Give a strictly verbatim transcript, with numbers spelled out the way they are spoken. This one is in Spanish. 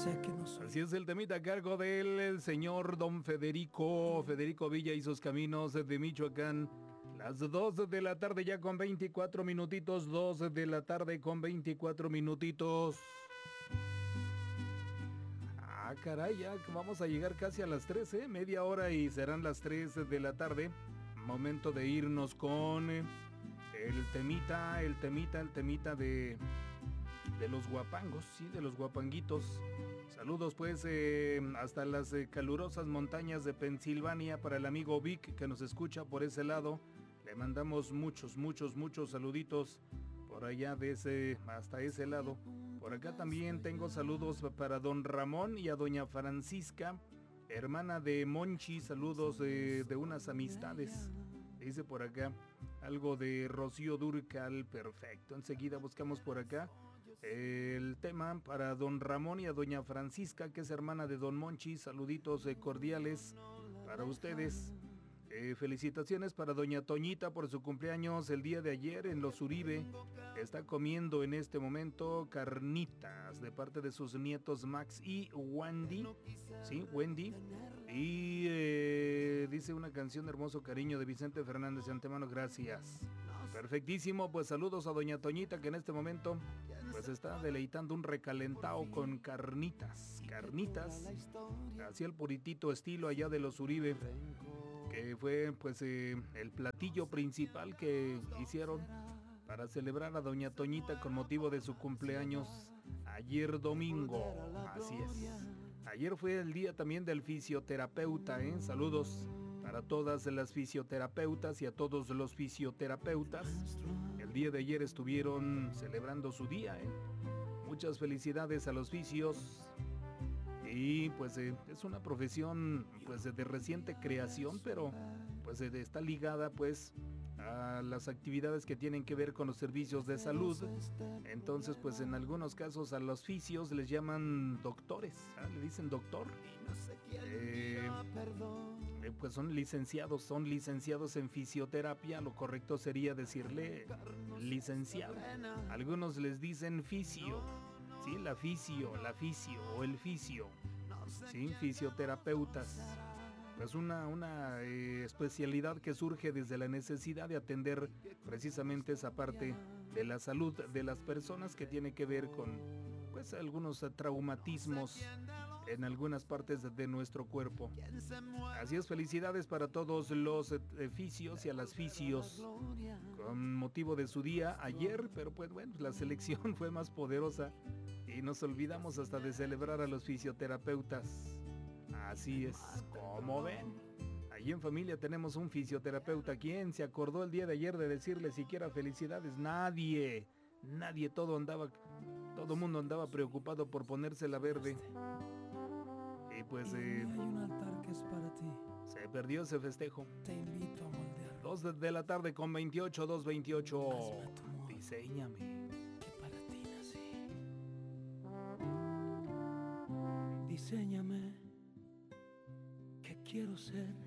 sé que no soy. Así es el temita a cargo del el señor don Federico, Federico Villa y sus caminos de Michoacán. Las dos de la tarde ya con veinticuatro minutitos, dos de la tarde con veinticuatro minutitos. Ah, caray, ya vamos a llegar casi a las tres, ¿eh? Media hora y serán las tres de la tarde. Momento de irnos con el temita, el temita, el temita de, de los guapangos, sí, de los guapanguitos. Saludos pues eh, hasta las eh, calurosas montañas de Pensilvania para el amigo Vic que nos escucha por ese lado. Le mandamos muchos, muchos, muchos saluditos por allá de ese, hasta ese lado. Por acá también tengo saludos para don Ramón y a doña Francisca, hermana de Monchi, saludos de, de unas amistades. Dice por acá algo de Rocío Dúrcal, perfecto. Enseguida buscamos por acá el tema para don Ramón y a doña Francisca, que es hermana de don Monchi. Saluditos eh, cordiales para ustedes. Eh, felicitaciones para doña Toñita por su cumpleaños el día de ayer en Los Uribe. Está comiendo en este momento carnitas de parte de sus nietos Max y Wendy. Sí, Wendy. Y eh, dice una canción de Hermoso Cariño de Vicente Fernández de antemano, gracias. Perfectísimo, pues saludos a doña Toñita que en este momento pues está deleitando un recalentado con carnitas. Carnitas, así el puritito estilo allá de Los Uribe, que fue pues eh, el platillo principal que hicieron para celebrar a doña Toñita con motivo de su cumpleaños ayer domingo. Así es. Ayer fue el día también del fisioterapeuta, ¿eh? Saludos para todas las fisioterapeutas y a todos los fisioterapeutas. El día de ayer estuvieron celebrando su día, ¿eh? Muchas felicidades a los fisios. Y pues eh, es una profesión pues de reciente creación, pero pues eh, está ligada pues a las actividades que tienen que ver con los servicios de salud. Entonces pues en algunos casos a los fisios les llaman doctores, ¿ah? Le dicen doctor. Eh, eh, pues son licenciados, son licenciados en fisioterapia, lo correcto sería decirle licenciado. Algunos les dicen fisio. Sí, la fisio, la fisio o el fisio, sí, fisioterapeutas. Pues una, una eh, especialidad que surge desde la necesidad de atender precisamente esa parte de la salud de las personas que tiene que ver con pues algunos traumatismos en algunas partes de, de nuestro cuerpo. Así es, felicidades para todos los eh, fisios y a las fisios con motivo de su día ayer, pero pues bueno, la selección fue más poderosa y nos olvidamos hasta de celebrar a los fisioterapeutas. Así es, como ven. Allí en familia tenemos un fisioterapeuta. ¿Quién se acordó el día de ayer de decirle siquiera felicidades? Nadie, nadie, todo andaba, todo mundo andaba preocupado por ponérsela verde. Y pues eh, hay un altar que es para ti. Se perdió ese festejo. Te invito a moldear. Dos de la tarde con veintiocho, dos veintiocho. Diséñame. Diséñame, que quiero ser